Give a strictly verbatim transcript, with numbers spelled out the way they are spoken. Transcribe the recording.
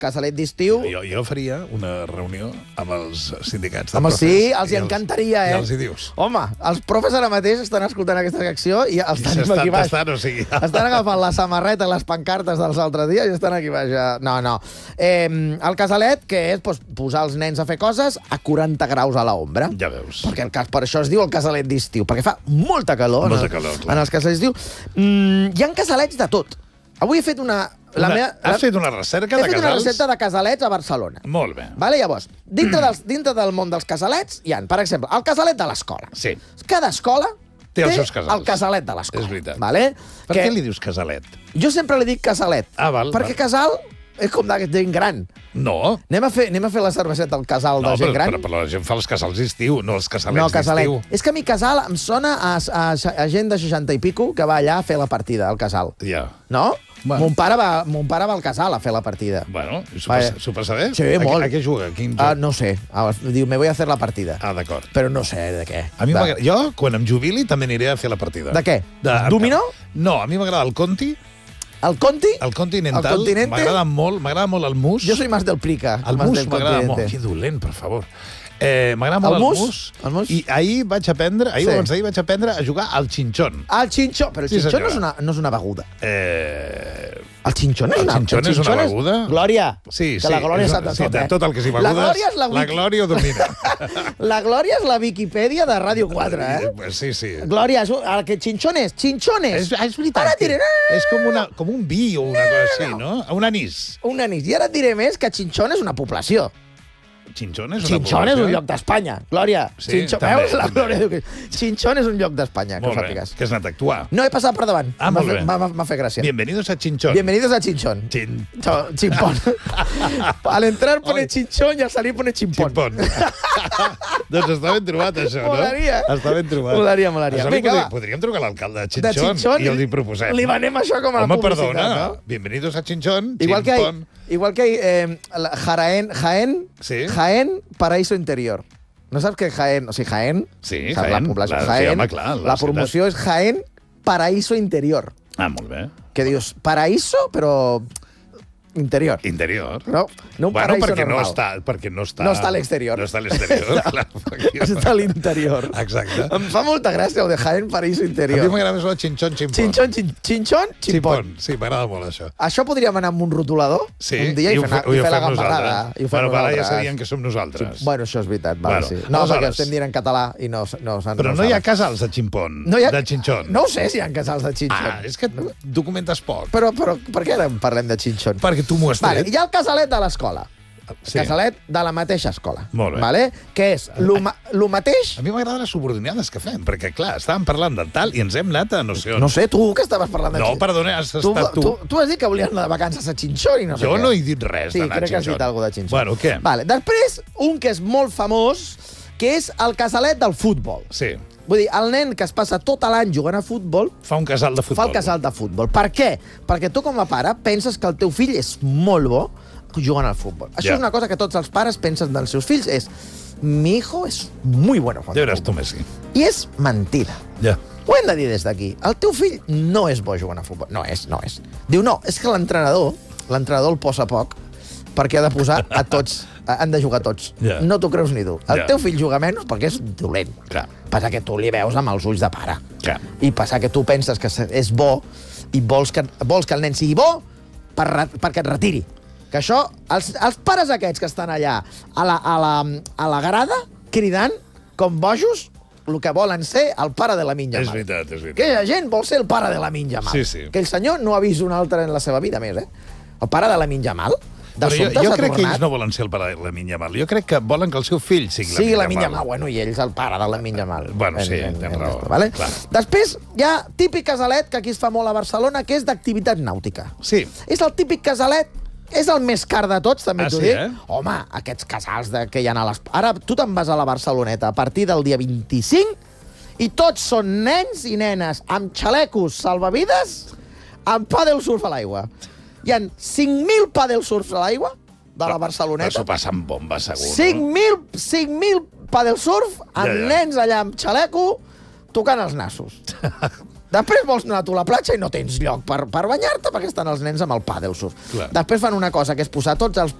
casalet d'estiu... Jo, jo faria una reunió amb els sindicats de Home, profes. sí, els hi i encantaria, eh? I els hi dius. Home, els profes ara mateix estan escoltant aquesta secció i els I tenim s'estan aquí baix. tastant, o sigui... Estan agafant la samarreta, les pancartes dels altres dies i estan aquí baix. Ja. No, no. Eh, el casalet, que és doncs, posar els nens a fer coses a quaranta graus a l'ombra. Ja veus. Perquè el cas, per això es diu el casalet d'estiu, perquè fa molta calor, Molta en, calor, el, clar. en els casalets d'estiu. Mm, hi ha casalets de tot. Avui he fet una... La Una, meva, la, has fet una recerca he de fet una casals? recepta de casalets a Barcelona. Molt bé. Vale, llavors, dintre, dels, dintre del món dels casalets hi ha, per exemple, el casalet de l'escola. Sí. Cada escola Té els seus casals. el casalet de l'escola. És veritat. Vale? Per que què li dius casalet? Jo sempre li dic casalet. Ah, val, Perquè val. casal és com de gent gran. No. Anem a fer, anem a fer la cerveseta al casal No, de gent però, gran? però, però la gent fa els casals d'estiu, no els casalets No, casalet. d'estiu. És que a mi casal em sona a, a, a gent de seixanta i pico que va allà a fer la partida al casal. Ja. No? Bueno. Mon, pare va, mon pare va al casal a fer la partida. Bueno, s'ho Vaya. passa, passa bé? Sí, a, molt. A què juga? A quin joc? Ah, no sé. Ah, diu, me voy a hacer la partida. Ah, d'acord. Però no sé de què. A mi Va. m'agrada... Jo, quan em jubili, també aniré a fer la partida. De què? De... Dominó? No, a mi m'agrada el Conti, El Conti? el Continental. El Continente? M'agrada molt, m'agrada molt el Mus. Jo soy más del Plica. El más mus del m'agrada molt. Continente. Que dolent, per favor. Eh, m'agrada molt El el mus? mus. El mus? I ahir vaig aprendre, ahir Sí. o abans d'ahir vaig aprendre a jugar al xinxón. Ah, el xinxó. Però el Sí, xinxó no és, senyora. una, no és una beguda. Eh... El xinxó no és El una, xinxón és una beguda? Glòria. Sí, que sí. la Glòria és, sap de sí, tot, de eh? tot el que s'hi La begudes, Glòria és la, la wiki... Glòria ho domina. la Glòria és la Viquipèdia de Ràdio quatre, eh? Sí, sí. Glòria, és un- el que xinxones, xinxones. És, és veritat. Ara et diré... És com, una, com un vi o una cosa així, no? Un anís. Un anís. I ara et diré més que Xinxón és una població. Xinxón és una Xinxón és població? un lloc d'Espanya. Glòria. Sí, Xinxó... també, Veus? La també. Glòria diu que... Xinxón és un lloc d'Espanya, que ho Molt bé, sàpigues. que has anat a actuar. No he passat per davant. Ah, M'ha molt fet- bé. M'ha m'ha- m'ha fet gràcia. Bienvenidos a Chinchón. Bienvenidos a Chinchón. Chin... Cho- Chimpón. Al entrar pone Ai. chinchón i al salir pone chimpón. Chimpón. doncs està ben trobat, això, no? Molaria. Està ben trobat. Molaria, molaria. Això li Vinga, podri- va. Podríem trucar a l'alcalde de De Chinchón, Chinchón i els hi proposem. li venem això com a Home, publicitat, perdona. no? Bienvenidos a Chinchón, Igual que hay, Chimpón. igual que hay eh, la- Jaraen, Jaén, Sí. Jaén, Paraíso Interior. No saps que Jaén, o sigui, Jaén, Sí, saps Jaén, la població, la- sí, Jaén, home, clar, la la promoció és Jaén, Paraíso Interior. Ah, molt bé. Que dius, paraíso, però interior. Interior. No, no un bueno, paraíso perquè normal. no està, perquè no està... No està a l'exterior. No està a l'exterior, clar. Està a l'interior. Exacte. Em fa molta gràcia el de Jaén, Paraíso A mi Interior. m'agrada més el Chinchón, Chimpón. Xinxón, xin- xinxón, ximpón. Sí, m'agrada molt això. Això podríem anar amb un rotulador Sí, un dia i, ho fer, fe- i ho fer la fem gambarrada. nosaltres. I ho fem Bueno, ara ja nosaltres. sabien que som nosaltres. Bueno, això és veritat. Vale, Bueno, sí. No, aleshores- perquè ho estem dient en català i no, no, no Però no hi ha casals de Chimpón, no hi ha... de Chinchón. No ho sé si hi ha casals de xinxón. Ah, és que documentes poc. Però, però per què ara en parlem de xinxón? Perquè tu m'ho has Vale, tret. hi ha el casalet de l'escola. Sí. Casalet de la mateixa escola. Molt bé. Vale? Que és lo, ma lo mateix... A mi m'agraden les subordinades que fem, perquè, clar, estàvem parlant de tal i ens hem anat a no sé on. No sé, tu que estaves parlant de No, xinxón. perdona, has Tu, estat tu. tu, tu has dit que volien anar de vacances a Xinxón i no sé Jo què. no he dit res Sí, d'anar a crec que has Chinchón. dit alguna cosa de Xinxón. Bueno, què? Vale. Després, un que és molt famós, que és el casalet del futbol. Sí, Vull dir, el nen que es passa tot l'any jugant a futbol fa un casal de futbol. fa el casal de futbol. Per què? Perquè tu com a pare penses que el teu fill és molt bo jugant al futbol. Això Ja. és una cosa que tots els pares pensen dels seus fills, és mi hijo és muy bueno Ja jugando al veuràs tu, futbol. Messi. I és mentida. Ja. Ho hem de dir des d'aquí. El teu fill no és bo jugant a futbol. No és, no és. Diu, no, és que l'entrenador, l'entrenador el posa poc perquè ha de posar a tots, han de jugar tots. Ja. No t'ho creus ni tu. El Ja. teu fill juga menys perquè és dolent. Clar. Passa que tu li veus amb els ulls de pare. Clar. I passa que tu penses que és bo i vols que, vols que el nen sigui bo per, re- perquè et retiri. Que això, els, els pares aquests que estan allà a la, a la, a la grada cridant com bojos el que volen ser el pare de la Minja És Mal. veritat, és veritat. Aquella gent vol ser el pare de la Minja Mal. Sí, sí. Que el senyor no ha vist un altre en la seva vida més, eh? El pare de la Minja Mal. De Però jo, sobte jo s'ha crec que tornat... ells no volen ser el pare de la Minya Mal. Jo crec que volen que el seu fill sigui Sí, la la Minja Minya Mal. Bueno, i ells el pare de la Minja Mal. Bueno, sí, tens raó, Vale? clar. Després hi ha típic casalet, que aquí es fa molt a Barcelona, que és d'activitat nàutica. Sí. És el típic casalet, és el més car de tots, també Ah, t'ho sí, dic. eh? Home, aquests casals de, que hi ha a les... Ara tu te'n vas a la Barceloneta a partir del dia vint-i-cinc i tots són nens i nenes amb xalecos salvavides amb pàdel surf a l'aigua. Hi ha cinc mil pàdel surfs a l'aigua de la Però Barceloneta. s'ho passa amb bomba, segur. cinc mil pàdel surf amb Ja, ja. nens allà amb xaleco tocant els nassos. Després vols anar tu a la platja i no tens lloc per, per banyar-te perquè estan els nens amb el pàdel surf. Clar. Després fan una cosa, que és posar tots els